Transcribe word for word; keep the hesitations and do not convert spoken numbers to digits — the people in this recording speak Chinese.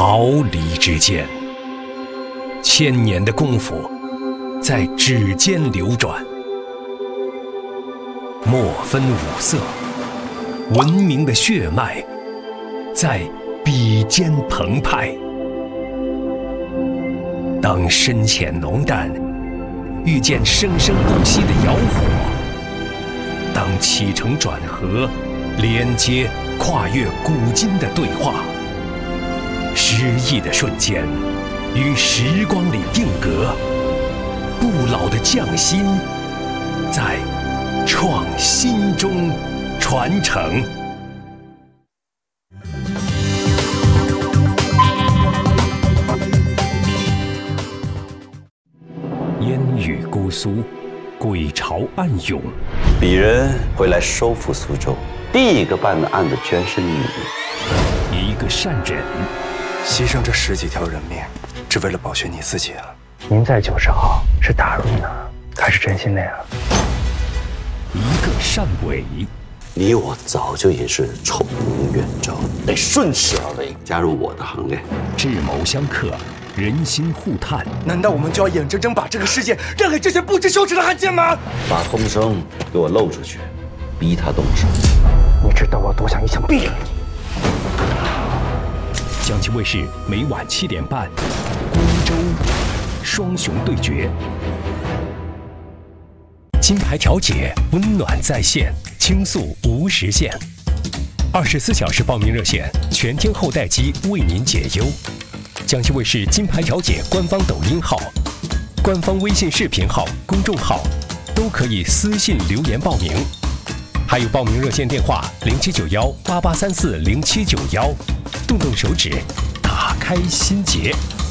毫厘之间，千年的功夫在指尖流转，莫分五色，文明的血脉在笔尖澎湃。当深浅浓淡遇见生生不息的窑火，当起承转合连接跨越古今的对话，诗意的瞬间于时光里定格，不老的匠心在创新中传承。烟雨姑苏，鬼潮暗涌。 鄙人会来收复苏州，第一个办的案子居然是你。 一个善人， 牺牲这十几条人命，只为了保全你自己啊！ 您在九十号是打入呢，还是真心的呀？ 一个善伪， 你我早就已是臭名远昭，得顺势而为，加入我的行列。 智谋相克，人心互探。 难道我们就要眼睁睁把这个世界让给这些不知羞耻的汉奸吗？ 把风声给我露出去，逼他动手。 你知道我多想一枪毙了你！ 江西卫视每晚七点半，光州双雄对决，金牌调解，温暖在线，倾诉无时限，二十四小时报名热线，全天候待机为您解忧。江西卫视金牌调解官方抖音号、官方微信视频号、公众号都可以私信留言报名，还有报名热线电话零七九幺八八三四零七九幺。动动手指，打开心结。